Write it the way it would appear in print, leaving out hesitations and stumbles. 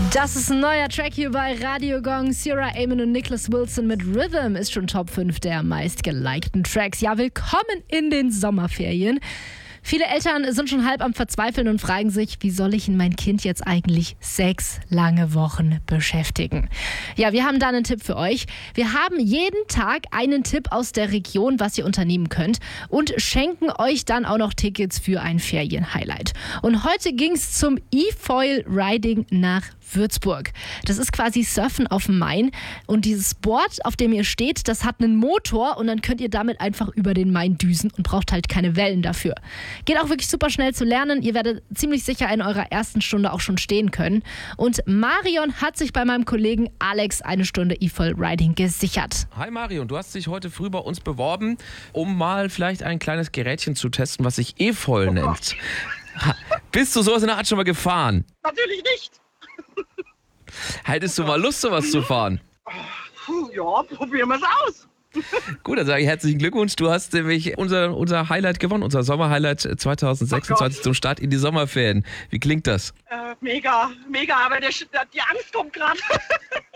Das ist ein neuer Track hier bei Radio Gong. Ciara Amon und Nicholas Wilson mit Rhythm ist schon Top 5 der meistgelikten Tracks. Ja, willkommen in den Sommerferien. Viele Eltern sind schon halb am Verzweifeln und fragen sich, wie soll ich mein Kind jetzt eigentlich 6 lange Wochen beschäftigen? Ja, wir haben da einen Tipp für euch. Wir haben jeden Tag einen Tipp aus der Region, was ihr unternehmen könnt und schenken euch dann auch noch Tickets für ein Ferienhighlight. Und heute ging es zum E-Foil Riding nach Würzburg. Das ist quasi Surfen auf dem Main und dieses Board, auf dem ihr steht, das hat einen Motor und dann könnt ihr damit einfach über den Main düsen und braucht halt keine Wellen dafür. Geht auch wirklich super schnell zu lernen. Ihr werdet ziemlich sicher in eurer ersten Stunde auch schon stehen können. Und Marion hat sich bei meinem Kollegen Alex eine Stunde E-Foil Riding gesichert. Hi Marion, du hast dich heute früh bei uns beworben, um mal vielleicht ein kleines Gerätchen zu testen, was sich E-Foil nennt. Bist du sowas in der Art schon mal gefahren? Natürlich nicht. Hättest du mal Lust, sowas zu fahren? Ja, probieren wir es aus. Gut, dann sage ich herzlichen Glückwunsch. Du hast nämlich unser Highlight gewonnen, unser Sommerhighlight 2026 zum Start in die Sommerferien. Wie klingt das? Mega, aber die Angst kommt gerade.